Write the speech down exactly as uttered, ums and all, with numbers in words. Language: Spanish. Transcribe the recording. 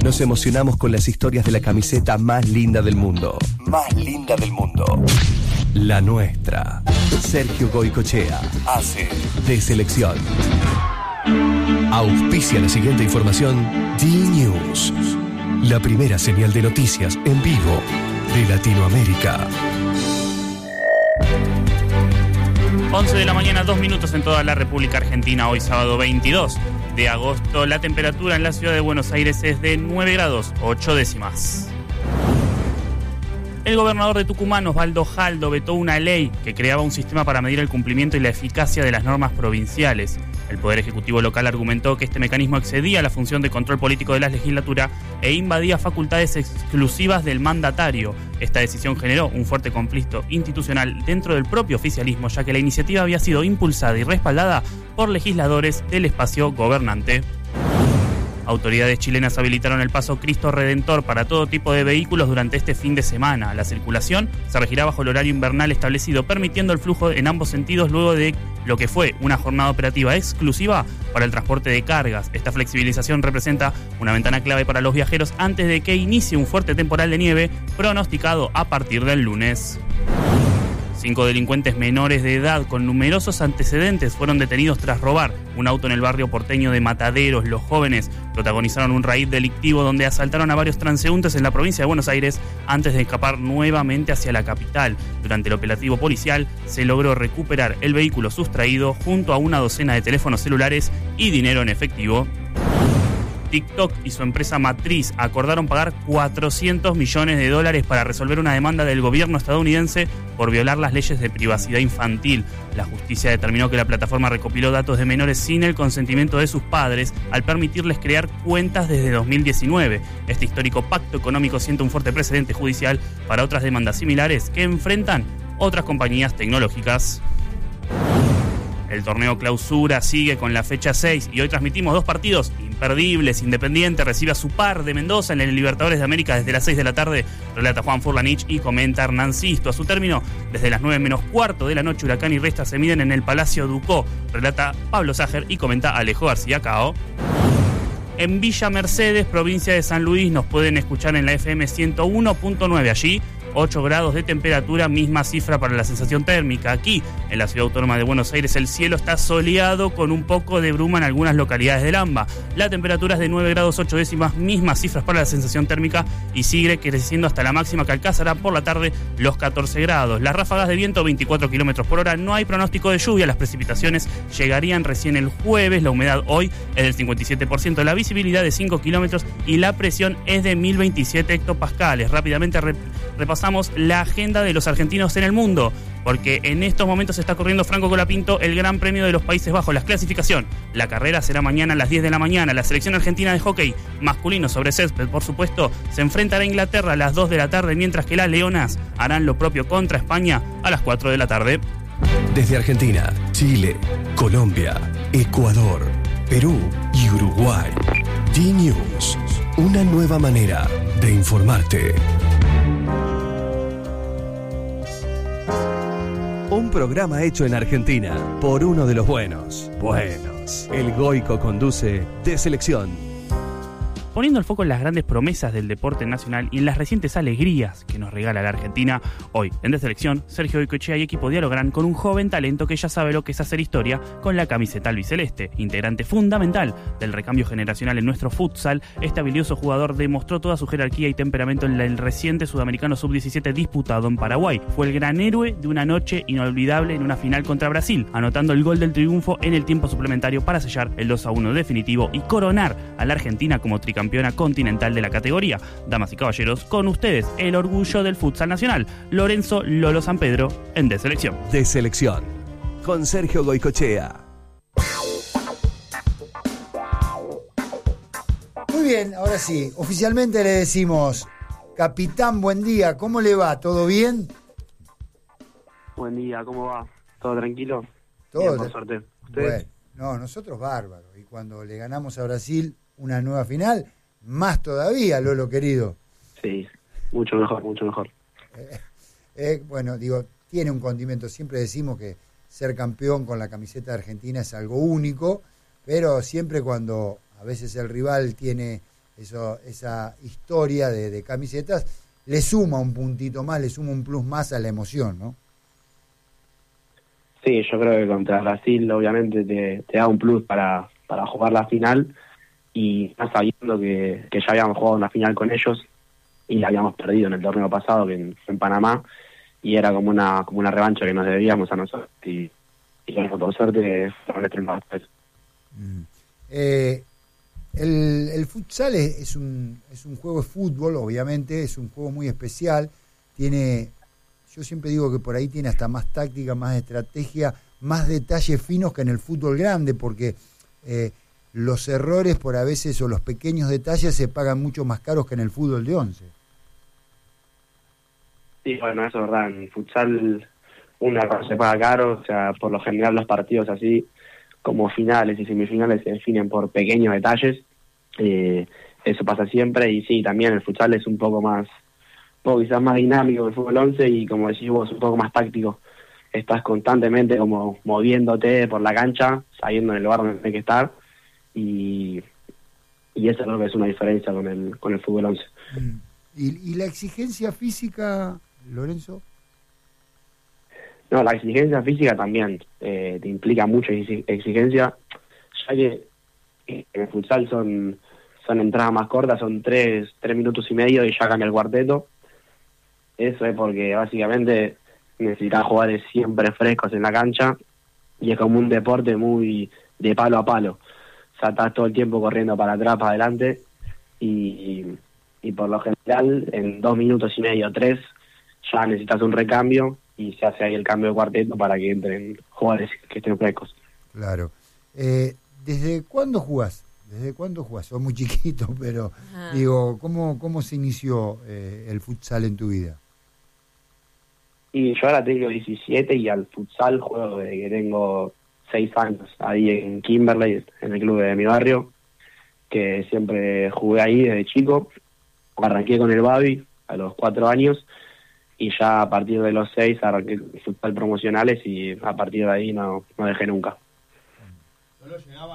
Nos emocionamos con las historias de la camiseta más linda del mundo. Más linda del mundo. La nuestra. Sergio Goycochea hace de selección. Auspicia la siguiente información. D-News. La primera señal de noticias en vivo de Latinoamérica. once de la mañana, dos minutos en toda la República Argentina. Hoy sábado veintidós de agosto. La temperatura en la ciudad de Buenos Aires es de nueve grados, ocho décimas. El gobernador de Tucumán, Osvaldo Jaldo, vetó una ley que creaba un sistema para medir el cumplimiento y la eficacia de las normas provinciales. El Poder Ejecutivo local argumentó que este mecanismo excedía la función de control político de la legislatura e invadía facultades exclusivas del mandatario. Esta decisión generó un fuerte conflicto institucional dentro del propio oficialismo, ya que la iniciativa había sido impulsada y respaldada por legisladores del espacio gobernante. Autoridades chilenas habilitaron el paso Cristo Redentor para todo tipo de vehículos durante este fin de semana. La circulación se regirá bajo el horario invernal establecido, permitiendo el flujo en ambos sentidos luego de lo que fue una jornada operativa exclusiva para el transporte de cargas. Esta flexibilización representa una ventana clave para los viajeros antes de que inicie un fuerte temporal de nieve pronosticado a partir del lunes. Cinco delincuentes menores de edad con numerosos antecedentes fueron detenidos tras robar un auto en el barrio porteño de Mataderos. Los jóvenes protagonizaron un raid delictivo donde asaltaron a varios transeúntes en la provincia de Buenos Aires antes de escapar nuevamente hacia la capital. Durante el operativo policial se logró recuperar el vehículo sustraído junto a una docena de teléfonos celulares y dinero en efectivo. TikTok y su empresa matriz acordaron pagar cuatrocientos millones de dólares para resolver una demanda del gobierno estadounidense por violar las leyes de privacidad infantil. La justicia determinó que la plataforma recopiló datos de menores sin el consentimiento de sus padres al permitirles crear cuentas desde dos mil diecinueve. Este histórico pacto económico sienta un fuerte precedente judicial para otras demandas similares que enfrentan otras compañías tecnológicas. El torneo Clausura sigue con la fecha seis y hoy transmitimos dos partidos imperdibles. Independiente recibe a su par de Mendoza en el Libertadores de América desde las seis de la tarde. Relata Juan Furlanich y comenta Hernán Sisto. A su término, desde las nueve menos cuarto de la noche, Huracán y Resta se miden en el Palacio Ducó. Relata Pablo Ságer y comenta Alejo García Cao. En Villa Mercedes, provincia de San Luis, nos pueden escuchar en la F M ciento uno punto nueve. Allí, ocho grados de temperatura, misma cifra para la sensación térmica. Aquí, en la ciudad autónoma de Buenos Aires, el cielo está soleado con un poco de bruma en algunas localidades del AMBA. La temperatura es de nueve grados ocho décimas, mismas cifras para la sensación térmica y sigue creciendo hasta la máxima que alcanzará por la tarde los catorce grados. Las ráfagas de viento veinticuatro kilómetros por hora. No hay pronóstico de lluvia. Las precipitaciones llegarían recién el jueves. La humedad hoy es del cincuenta y siete por ciento. La visibilidad de cinco kilómetros y la presión es de mil veintisiete hectopascales. Rápidamente re- repasamos la agenda de los argentinos en el mundo, porque en estos momentos está corriendo Franco Colapinto el Gran Premio de los Países Bajos, la clasificación. La carrera será mañana a las diez de la mañana. La selección argentina de hockey masculino sobre césped, por supuesto, se enfrentará a Inglaterra a las dos de la tarde, mientras que las Leonas harán lo propio contra España a las cuatro de la tarde. Desde Argentina, Chile, Colombia, Ecuador, Perú y Uruguay. D-News, una nueva manera de informarte. Un programa hecho en Argentina por uno de los buenos. Buenos. El Goico conduce De Selección. Poniendo el foco en las grandes promesas del deporte nacional y en las recientes alegrías que nos regala la Argentina, hoy en De Selección, Sergio Goycochea y equipo dialogarán con un joven talento que ya sabe lo que es hacer historia con la camiseta albiceleste. Integrante fundamental del recambio generacional en nuestro futsal, este habilidoso jugador demostró toda su jerarquía y temperamento en el reciente Sudamericano sub diecisiete disputado en Paraguay. Fue el gran héroe de una noche inolvidable en una final contra Brasil, anotando el gol del triunfo en el tiempo suplementario para sellar el dos a uno definitivo y coronar a la Argentina como tricampeona continental de la categoría. Damas y caballeros, con ustedes el orgullo del futsal nacional, Lorenzo Lolo San Pedro en De Selección. De Selección, con Sergio Goycochea. Muy bien, ahora sí, oficialmente le decimos, capitán, buen día, ¿cómo le va? ¿Todo bien? Buen día, ¿cómo va? ¿Todo tranquilo? Todo bien, por suerte. ¿Ustedes? Bueno, no, nosotros bárbaros. Y cuando le ganamos a Brasil una nueva final, más todavía, Lolo querido. Sí, mucho mejor, mucho mejor. Eh, eh, bueno, digo, tiene un condimento. Siempre decimos que ser campeón con la camiseta de Argentina es algo único, pero siempre cuando a veces el rival tiene eso, esa historia de, de camisetas le suma un puntito más, le suma un plus más a la emoción, ¿no? Sí, yo creo que contra Brasil obviamente te, te da un plus para, para jugar la final, y más sabiendo que, que ya habíamos jugado una final con ellos y la habíamos perdido en el torneo pasado, que en, en Panamá, y era como una como una revancha que nos debíamos a nosotros, y, y bueno, por suerte fueron los tres más. Mm. Eh, el, el futsal es, es un es un juego de fútbol, obviamente, es un juego muy especial, tiene, yo siempre digo que por ahí tiene hasta más táctica, más estrategia, más detalles finos que en el fútbol grande, porque eh, los errores por a veces o los pequeños detalles se pagan mucho más caros que en el fútbol de once. Sí, bueno, eso es verdad. En futsal un error se paga caro, o sea, por lo general los partidos así como finales y semifinales se definen por pequeños detalles. Eh, eso pasa siempre, y sí, también el futsal es un poco más, un poco quizás más dinámico que el fútbol once, y como decís vos, un poco más táctico. Estás constantemente como moviéndote por la cancha, sabiendo en el lugar donde tienes que estar, y, y eso creo que es una diferencia con el con el fútbol once. Mm. ¿Y, y la exigencia física, Lorenzo? No, la exigencia física también eh, te implica mucha exigencia, ya que en el futsal son son entradas más cortas, son tres, tres minutos y medio y ya cambia el cuarteto. Eso es porque básicamente necesitas jugadores siempre frescos en la cancha, y es como un deporte muy de palo a palo. O sea, estás todo el tiempo corriendo para atrás, para adelante, y, y por lo general en dos minutos y medio, tres, ya necesitas un recambio, y se hace ahí el cambio de cuarteto para que entren jugadores que estén frescos. Claro. Eh, ¿Desde cuándo jugás? ¿Desde cuándo jugás? Sos muy chiquito, pero ah. digo, ¿cómo, cómo se inició eh, el futsal en tu vida? Y yo ahora tengo diecisiete y al futsal juego desde que tengo seis años, ahí en Kimberley, en el club de mi barrio, que siempre jugué ahí desde chico. Arranqué con el Babi a los cuatro años, y ya a partir de los seis arranqué futsal promocionales, y a partir de ahí no, no dejé nunca. Solo llegaba